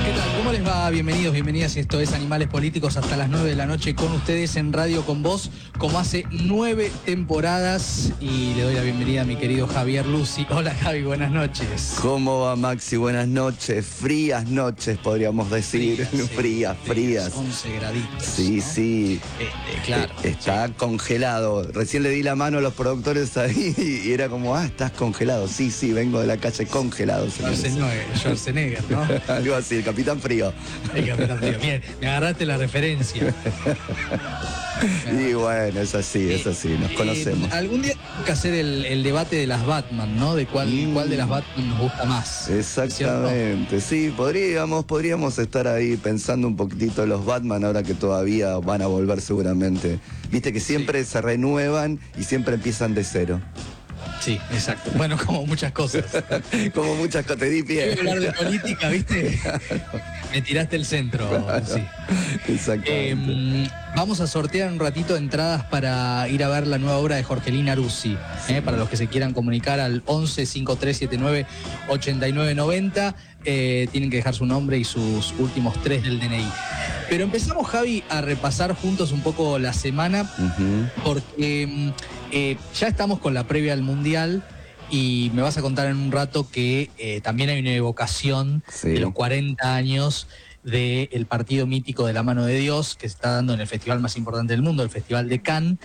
¿Qué tal? ¿Cómo les va? Bienvenidos, bienvenidas. Esto es Animales Políticos hasta las 9 de la noche con ustedes en Radio Con Vos, como hace 9 temporadas. Y le doy la bienvenida a mi querido Javier Lucy. Hola Javi, buenas noches. ¿Cómo va, Maxi? Buenas noches. Frías noches, podríamos decir. Frías. 11 graditos. Sí, ¿no? sí. Claro. Está congelado. Recién le di la mano a los productores ahí y era como, estás congelado. Sí, vengo de la calle congelado. Schwarzenegger, ¿no? Algo así, el Capitán Frío. El Capitán Frío. Bien, me agarraste la referencia. Y bueno, es así, nos conocemos. Algún día tengo que hacer el debate de las Batman, ¿no? De cuál de las Batman nos gusta más. Exactamente, ¿cierto? Sí, podríamos estar ahí pensando un poquitito en los Batman ahora que todavía van a volver seguramente. Viste que siempre se renuevan y siempre empiezan de cero. Sí, exacto. Bueno, como muchas cosas. Como muchas cosas, te di pie. Quiero hablar de política, ¿viste? Me tiraste el centro. Claro. Sí. Exactamente. Vamos a sortear un ratito entradas para ir a ver la nueva obra de Jorgelina Aruzzi. Para los que se quieran comunicar al 11 5379 8990. Tienen que dejar su nombre y sus últimos 3 del DNI. Pero empezamos, Javi, a repasar juntos un poco la semana, porque ya estamos con la previa al Mundial y me vas a contar en un rato que también hay una evocación de los 40 años del partido mítico de la mano de Dios que se está dando en el festival más importante del mundo, el Festival de Cannes.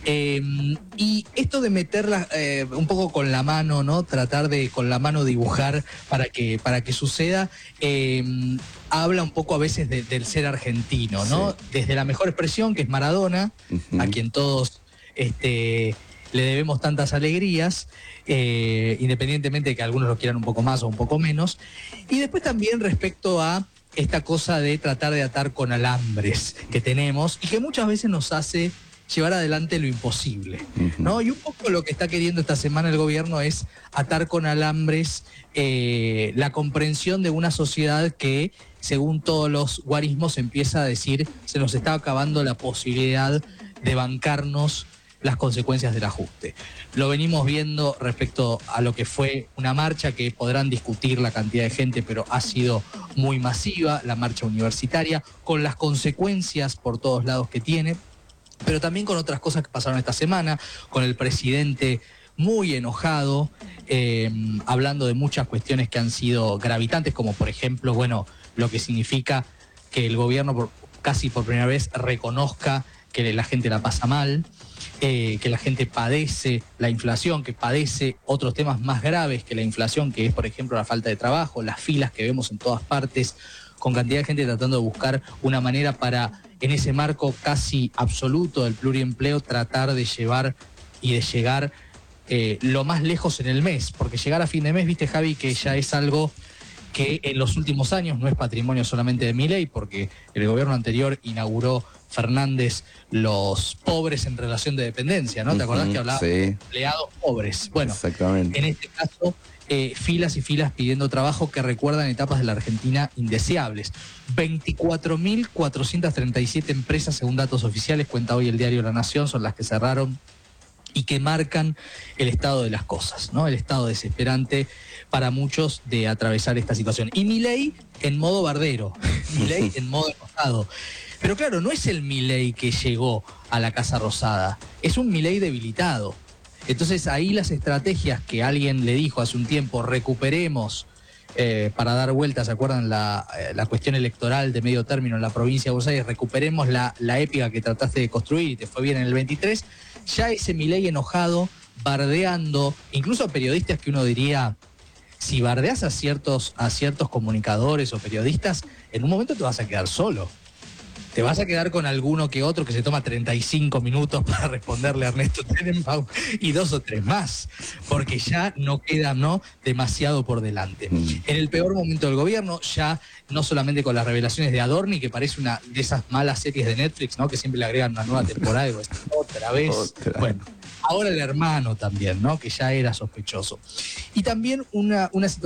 Y esto de meterla un poco con la mano, ¿no? Tratar de con la mano dibujar para que suceda, habla un poco a veces del ser argentino, ¿no? Sí. Desde la mejor expresión, que es Maradona, a quien todos le debemos tantas alegrías, independientemente de que algunos lo quieran un poco más o un poco menos. Y después también respecto a esta cosa de tratar de atar con alambres que tenemos y que muchas veces nos hace llevar adelante lo imposible, ¿no? Y un poco lo que está queriendo esta semana el gobierno es atar con alambres la comprensión de una sociedad que, según todos los guarismos, empieza a decir se nos está acabando la posibilidad de bancarnos las consecuencias del ajuste. Lo venimos viendo respecto a lo que fue una marcha que podrán discutir la cantidad de gente, pero ha sido muy masiva, la marcha universitaria, con las consecuencias por todos lados que tiene, pero también con otras cosas que pasaron esta semana, con el presidente muy enojado, hablando de muchas cuestiones que han sido gravitantes, como por ejemplo, bueno, lo que significa que el gobierno casi por primera vez reconozca que la gente la pasa mal, que la gente padece la inflación, que padece otros temas más graves que la inflación, que es, por ejemplo, la falta de trabajo, las filas que vemos en todas partes, con cantidad de gente tratando de buscar una manera para, en ese marco casi absoluto del pluriempleo, tratar de llevar y de llegar lo más lejos en el mes, porque llegar a fin de mes, viste, Javi, que ya es algo que en los últimos años no es patrimonio solamente de Milei, porque el gobierno anterior inauguró Fernández los pobres en relación de dependencia, ¿no? ¿Te acordás que hablaba de empleados pobres? Bueno, exactamente. En este caso, filas y filas pidiendo trabajo que recuerdan etapas de la Argentina indeseables. 24.437 empresas, según datos oficiales, cuenta hoy el diario La Nación, son las que cerraron y que marcan el estado de las cosas, ¿no? El estado desesperante para muchos de atravesar esta situación. Y Milei en modo bardero, Milei en modo enojado. Pero claro, no es el Milei que llegó a la Casa Rosada, es un Milei debilitado. Entonces ahí las estrategias que alguien le dijo hace un tiempo, recuperemos para dar vueltas, ¿se acuerdan la cuestión electoral de medio término en la provincia de Buenos Aires? Recuperemos la épica que trataste de construir y te fue bien en el 23. Ya ese Milei enojado, bardeando, incluso a periodistas que uno diría, si bardeas a ciertos comunicadores o periodistas, en un momento te vas a quedar solo. Te vas a quedar con alguno que otro que se toma 35 minutos para responderle a Ernesto Tenenbaum y 2 o 3 más, porque ya no queda demasiado por delante. En el peor momento del gobierno, ya no solamente con las revelaciones de Adorni, que parece una de esas malas series de Netflix, ¿no? Que siempre le agregan una nueva temporada y otra vez. Bueno, ahora el hermano también, ¿no? Que ya era sospechoso. Y también una situación